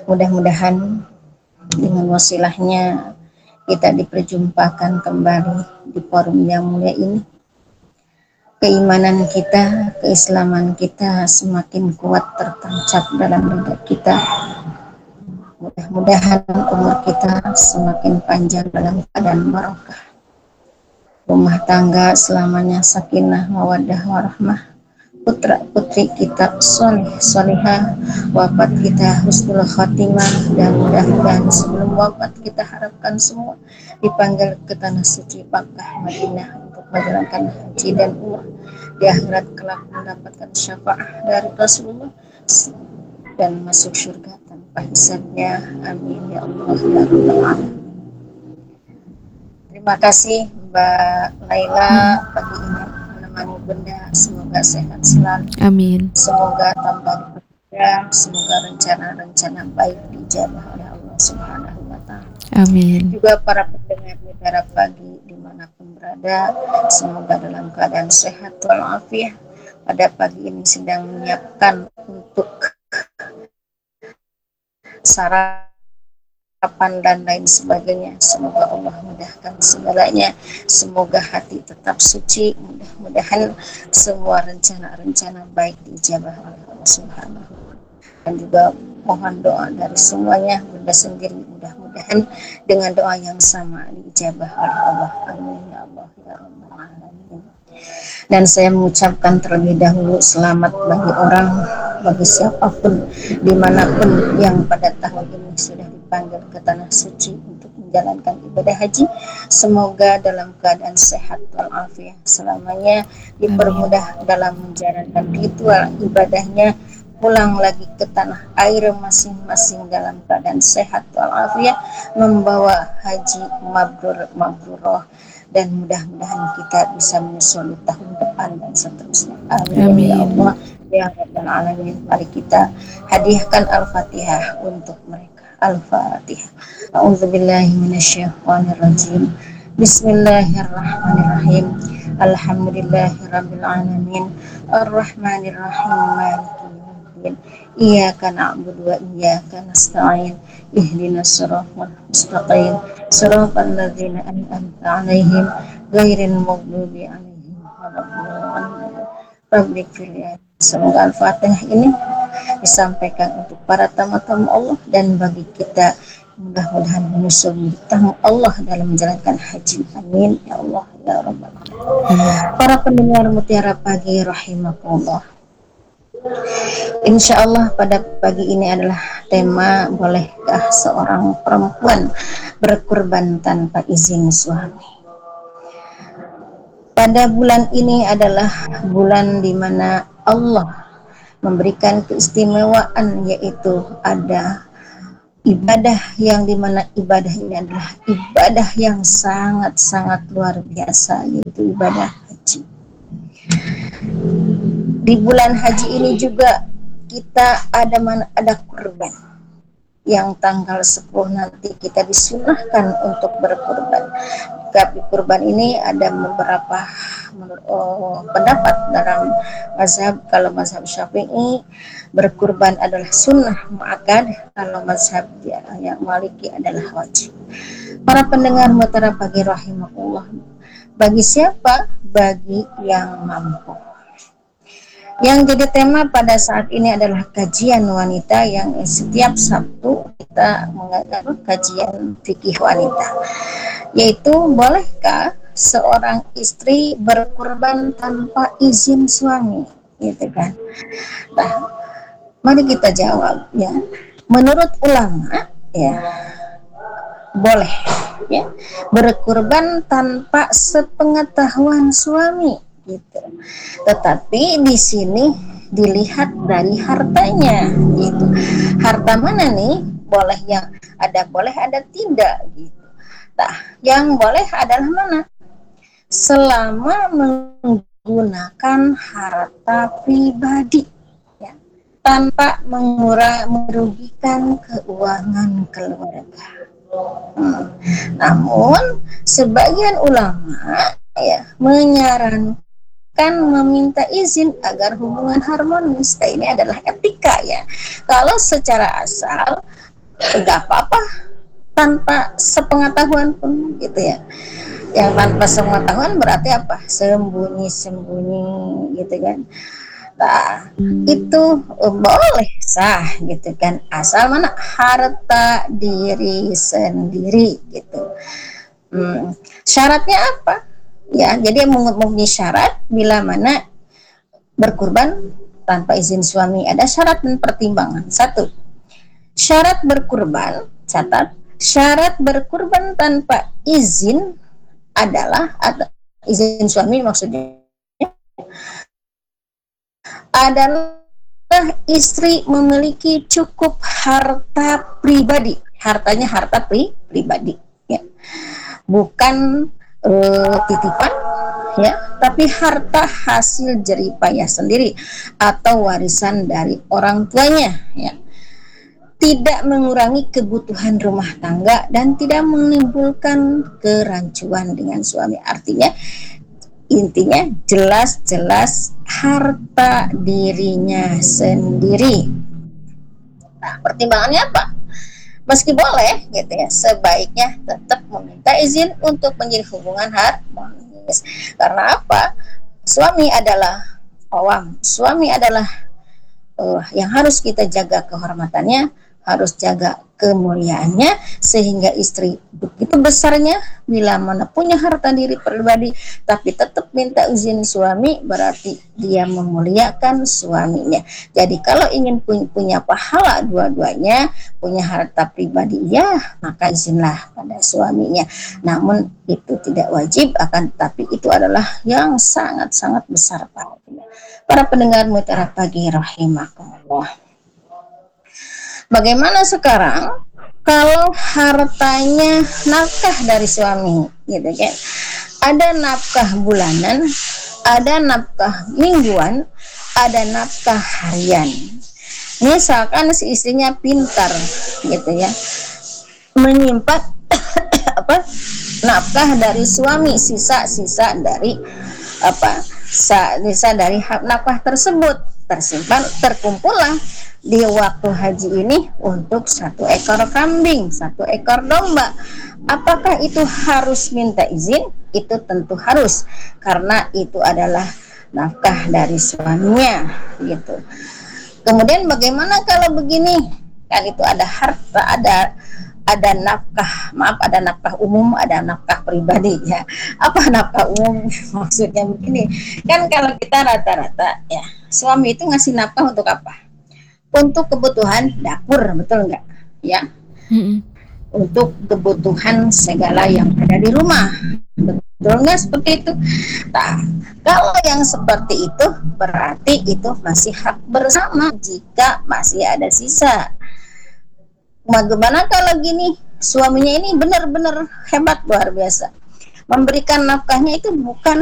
Mudah-mudahan dengan wasilahnya kita diperjumpakan kembali di forum yang mulia ini. Keimanan kita, keislaman kita semakin kuat tertancap dalam dada kita. Mudah-mudahan umur kita semakin panjang dalam keadaan barokah. Rumah tangga selamanya sakinah, mawaddah, warahmah. Putra putri kita soleh solehah, wafat kita husnul khatimah, dan mudah-mudahan sebelum wafat kita harapkan semua dipanggil ke tanah suci Makkah Madinah untuk menjalankan haji dan umrah, di akhirat kelak mendapatkan syafaat dari Rasulullah dan masuk surga tanpa hisabnya. Amin ya Allah ya Rabbal alamin. Terima kasih Mbak Laila pagi ini menemani Bunda, semoga sehat selalu. Amin. Semoga tambah bekerja, semoga rencana-rencana baik dijabah oleh Allah Subhanahu wa Ta'ala. Amin. Juga para pendengar Mutiara Pagi dimanapun berada, semoga dalam keadaan sehat walafiat. Pada pagi ini sedang menyiapkan untuk sarapan dan lain sebagainya. Semoga Allah mudahkan segalanya. Semoga hati tetap suci. Mudah-mudahan semua rencana-rencana baik dijabah oleh Allah Subhanahu wa Ta'ala. Dan juga mohon doa dari semuanya. Bunda sendiri mudah-mudahan dengan doa yang sama dijabah oleh Allah. Amin ya Allah ya Rabbal alamin. Dan saya mengucapkan terlebih dahulu selamat bagi orang, bagi siapapun dimanapun yang pada tahun ini sudah dipanggil ke tanah suci untuk menjalankan ibadah haji. Semoga dalam keadaan sehat walafiat selamanya, dipermudah dalam menjalankan ritual ibadahnya, pulang lagi ke tanah air masing-masing dalam keadaan sehat walafiat, membawa haji mabrur, dan mudah-mudahan kita bisa menyusul tahun depan dan seterusnya. Amin ya Allah ya Rabbal alamin. Mari kita hadiahkan Al-Fatihah untuk mereka. Al-Fatihah. A'udzubillahi minasyaitonirrajim. Bismillahirrahmanirrahim. Alhamdulillahirabbil alamin. Arrahmanirrahim. Maliki yaumiddin. Iyyaka na'budu wa iyyaka nasta'in. Ihdinas siratal mustaqim. Siratal ladzina an'amta 'alaihim ghairil maghdubi 'alaihim waladdallin. Rabbik firli. Semoga Al-Fatihah ini disampaikan untuk para tamu-tamu Allah dan bagi kita mudah-mudahan menyusul tamu Allah dalam menjalankan haji. Amin ya Allah ya Rabbal alamin. Para pendengar Mutiara Pagi rahimakumullah. Insya Allah pada pagi ini adalah tema bolehkah seorang perempuan berkurban tanpa izin suami. Pada bulan ini adalah bulan di mana Allah memberikan keistimewaan, yaitu ada ibadah yang dimana ibadah ini adalah ibadah yang sangat-sangat luar biasa, yaitu ibadah haji. Di bulan haji ini juga kita ada kurban yang tanggal 10 nanti kita disunahkan untuk berkurban. Tapi kurban ini ada beberapa pendapat dalam mazhab. Kalau mazhab Syafi'i berkurban adalah sunnah muakkad, kalau mazhab yang Maliki adalah wajib. Para pendengar Mutiara Pagi rahimahullah, bagi siapa? Bagi yang mampu. Yang jadi tema pada saat ini adalah kajian wanita, yang setiap Sabtu kita mengadakan kajian fikih wanita, yaitu bolehkah seorang istri berkurban tanpa izin suami, gitu kan? Nah, mari kita jawab ya. Menurut ulama ya boleh ya berkurban tanpa sepengetahuan suami gitu. Tetapi di sini dilihat dari hartanya gitu. Harta mana nih? Boleh yang ada, boleh ada tidak gitu. Nah, yang boleh adalah mana? Selama menggunakan harta pribadi ya, tanpa merugikan keuangan keluarga. Namun sebagian ulama ya menyarankan meminta izin agar hubungan harmonis. Nah, ini adalah etika ya. Kalau secara asal enggak apa-apa tanpa sepengetahuan pun gitu ya. Yang tanpa sepengetahuan berarti apa? Sembunyi-sembunyi gitu kan. Nah, itu boleh sah gitu kan, asal mana harta diri sendiri gitu. Syaratnya apa? Ya, jadi memenuhi syarat bila mana berkurban tanpa izin suami. Ada syarat dan pertimbangan. Satu, syarat berkurban, catat, syarat berkurban tanpa izin adalah atau izin suami maksudnya adalah istri memiliki cukup harta pribadi, hartanya harta pribadi, ya. Bukan titipan, ya, tapi harta hasil jeripayah sendiri atau warisan dari orang tuanya, ya. Tidak mengurangi kebutuhan rumah tangga dan tidak menimbulkan kerancuan dengan suami. Artinya intinya jelas-jelas harta dirinya sendiri. Nah, pertimbangannya apa? Meski boleh gitu ya, sebaiknya tetap meminta izin untuk menjadi hubungan harmonis. Karena apa? Suami adalah awam, suami adalah yang harus kita jaga kehormatannya, harus jaga kemuliaannya, sehingga istri begitu besarnya bila mana punya harta diri pribadi tapi tetap minta izin suami, berarti dia memuliakan suaminya. Jadi kalau ingin punya pahala dua-duanya, punya harta pribadi, ya maka izinlah pada suaminya. Namun itu tidak wajib, akan tetapi itu adalah yang sangat-sangat besar pahalanya. Para pendengar Mutiara Pagi rahimakumullah. Bagaimana sekarang kalau hartanya nafkah dari suami, gitu kan? Ada nafkah bulanan, ada nafkah mingguan, ada nafkah harian. Misalkan si istrinya pintar, gitu ya, menyimpan apa nafkah dari suami, sisa-sisa dari apa sisa dari nafkah tersebut tersimpan, terkumpullah di waktu haji ini untuk 1 ekor kambing, 1 ekor domba. Apakah itu harus minta izin? Itu tentu harus, karena itu adalah nafkah dari suaminya gitu. Kemudian bagaimana kalau begini? Kan itu ada harta, ada nafkah, maaf, ada nafkah umum, ada nafkah pribadi, ya. Apa nafkah umum? Maksudnya begini, kan kalau kita rata-rata ya, suami itu ngasih nafkah untuk apa? Untuk kebutuhan dapur, betul enggak? Ya. Untuk kebutuhan segala yang ada di rumah. Betul enggak seperti itu? Nah, kalau yang seperti itu berarti itu masih hak bersama jika masih ada sisa. Bagaimana kalau gini, suaminya ini benar-benar hebat, luar biasa, memberikan nafkahnya itu bukan